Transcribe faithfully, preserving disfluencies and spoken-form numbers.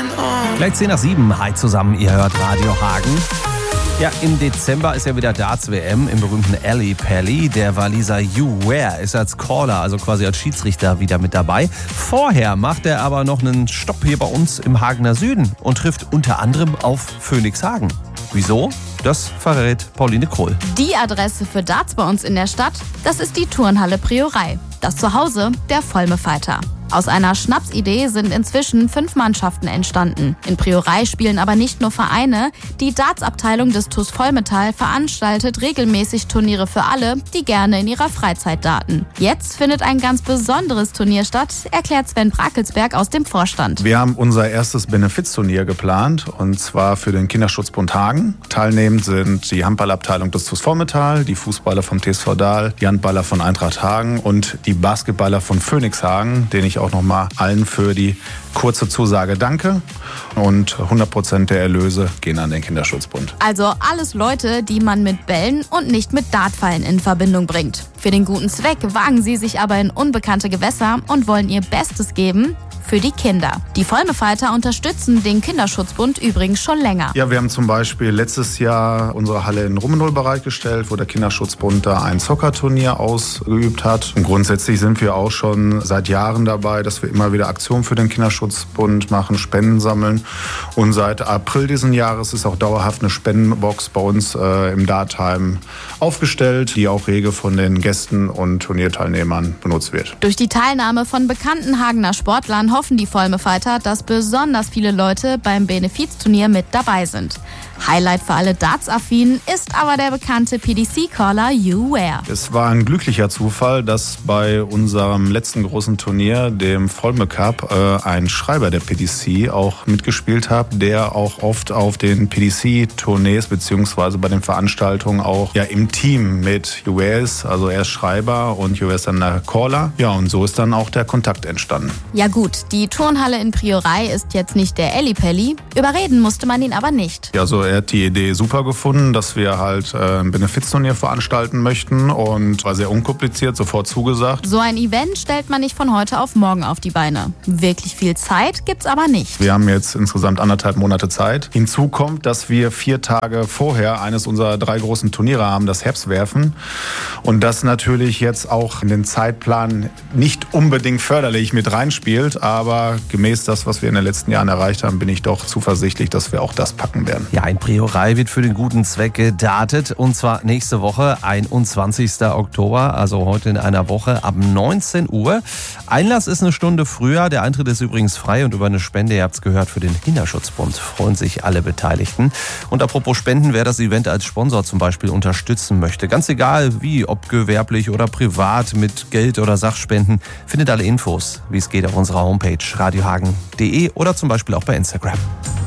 Gleich zehn nach sieben. Hi zusammen, ihr hört Radio Hagen. Ja, im Dezember ist ja wieder Darts-W M im berühmten Ally Pally. Der Waliser Hugh Ware ist als Caller, also quasi als Schiedsrichter, wieder mit dabei. Vorher macht er aber noch einen Stopp hier bei uns im Hagener Süden und trifft unter anderem auf Phoenixhagen. Wieso? Das verrät Pauline Krull. Die Adresse für Darts bei uns in der Stadt, das ist die Turnhalle Priorei. Das Zuhause der Volme-Fighter. Aus einer Schnapsidee sind inzwischen fünf Mannschaften entstanden. In Priorei spielen aber nicht nur Vereine. Die Darts-Abteilung des T U S Vollmetall veranstaltet regelmäßig Turniere für alle, die gerne in ihrer Freizeit darten. Jetzt findet ein ganz besonderes Turnier statt, erklärt Sven Brakelsberg aus dem Vorstand. Wir haben unser erstes Benefizturnier geplant, und zwar für den Kinderschutzbund Hagen. Teilnehmend sind die Handballabteilung des T U S Vollmetall, die Fußballer vom T S V Dahl, die Handballer von Eintracht Hagen und die Basketballer von Phoenixhagen, den ich auch nochmal allen für die kurze Zusage danke. Und hundert Prozent der Erlöse gehen an den Kinderschutzbund. Also alles Leute, die man mit Bällen und nicht mit Dartpfeilen in Verbindung bringt. Für den guten Zweck wagen sie sich aber in unbekannte Gewässer und wollen ihr Bestes geben für die Kinder. Die Volme-Fighter unterstützen den Kinderschutzbund übrigens schon länger. Ja, wir haben zum Beispiel letztes Jahr unsere Halle in Rummenigge bereitgestellt, wo der Kinderschutzbund da ein Soccer-Turnier ausgeübt hat. Und grundsätzlich sind wir auch schon seit Jahren dabei, dass wir immer wieder Aktionen für den Kinderschutzbund machen, Spenden sammeln. Und seit April diesen Jahres ist auch dauerhaft eine Spendenbox bei uns äh, im Dartheim aufgestellt, die auch rege von den Gästen und Turnierteilnehmern benutzt wird. Durch die Teilnahme von bekannten Hagener Sportlern hoffen die Volme-Fighter, dass besonders viele Leute beim Benefizturnier mit dabei sind. Highlight für alle Darts-Affinen ist aber der bekannte P D C-Caller Hugh Ware. Es war ein glücklicher Zufall, dass bei unserem letzten großen Turnier, dem Volme Cup, äh, ein Schreiber der P D C auch mitgespielt hat, der auch oft auf den P D C-Tournees bzw. bei den Veranstaltungen auch ja, im Team mit Hugh Ware ist. Also er ist Schreiber und Hugh Ware ist dann der Caller. Ja, und so ist dann auch der Kontakt entstanden. Ja gut, die Turnhalle in Priorei ist jetzt nicht der Ally Pally. Überreden musste man ihn aber nicht. Ja, so er hat die Idee super gefunden, dass wir halt äh, ein Benefizturnier veranstalten möchten, und war sehr unkompliziert, sofort zugesagt. So ein Event stellt man nicht von heute auf morgen auf die Beine. Wirklich viel Zeit gibt's aber nicht. Wir haben jetzt insgesamt anderthalb Monate Zeit. Hinzu kommt, dass wir vier Tage vorher eines unserer drei großen Turniere haben, das Herbstwerfen. Und das natürlich jetzt auch in den Zeitplan nicht unbedingt förderlich mit reinspielt, aber gemäß das, was wir in den letzten Jahren erreicht haben, bin ich doch zuversichtlich, dass wir auch das packen werden. Ja, in Priorei wird für den guten Zweck gedartet, und zwar nächste Woche, einundzwanzigsten Oktober, also heute in einer Woche ab neunzehn Uhr. Einlass ist eine Stunde früher, der Eintritt ist übrigens frei, und über eine Spende, ihr habt es gehört, für den Kinderschutzbund freuen sich alle Beteiligten. Und apropos Spenden, wer das Event als Sponsor zum Beispiel unterstützen möchte, ganz egal wie, ob gewerblich oder privat, mit Geld oder Sachspenden, findet alle Infos, wie es geht, auf unserer Homepage radiohagen punkt de oder zum Beispiel auch bei Instagram.